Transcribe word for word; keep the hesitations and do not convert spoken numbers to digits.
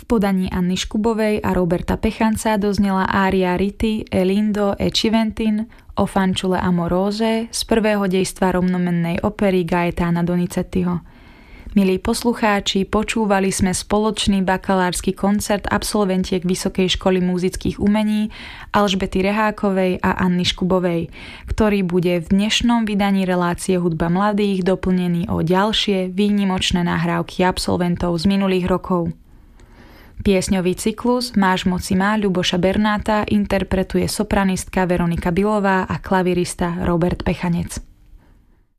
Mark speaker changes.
Speaker 1: podaní Anny Škubovej a Roberta Pechanca doznela ária Rity e Lindo e Civentin o fanciulle amorose z prvého dejstva rovnomennej opery Gaetana Donizettiho. Milí poslucháči, počúvali sme spoločný bakalársky koncert absolventiek Vysokej školy múzických umení Alžbety Rehákovej a Anny Škubovej, ktorý bude v dnešnom vydaní relácie Hudba mladých doplnený o ďalšie výnimočné nahrávky absolventov z minulých rokov. Piesňový cyklus Máš moci má Ľuboša Bernáta interpretuje sopranistka Veronika Bilová a klavirista Robert Pechanec.